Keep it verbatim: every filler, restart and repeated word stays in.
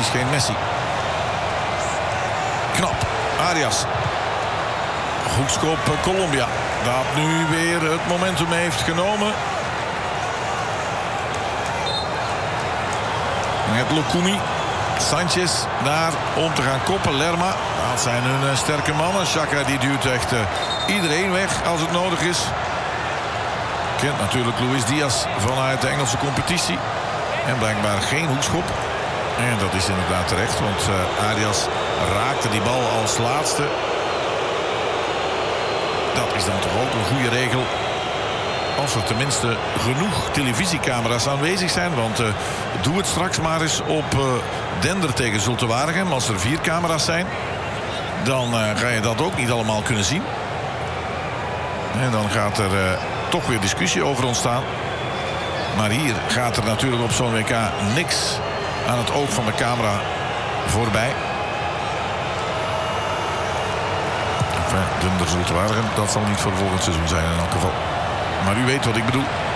geen Messi. Knap. Arias. Hoekschop Colombia. Dat nu weer het momentum heeft genomen. Met Lukumi. Sanchez daar om te gaan koppen. Lerma. Dat zijn hun sterke mannen. Xhaka die duwt echt uh, iedereen weg als het nodig is. Kent natuurlijk Luis Diaz vanuit de Engelse competitie. En blijkbaar geen hoekschop. En dat is inderdaad terecht. Want uh, Arias raakte die bal als laatste. Dat is dan toch ook een goede regel. Als er tenminste genoeg televisiecamera's aanwezig zijn. Want uh, doe het straks maar eens op uh, Dender tegen Zulte Waregem. Als er vier camera's zijn, dan uh, ga je dat ook niet allemaal kunnen zien. En dan gaat er uh, toch weer discussie over ontstaan. Maar hier gaat er natuurlijk op zo'n W K niks aan het oog van de camera voorbij. Enfin, Dender Zulte Waregem, dat zal niet voor volgend seizoen zijn in elk geval. Maar u weet wat ik bedoel.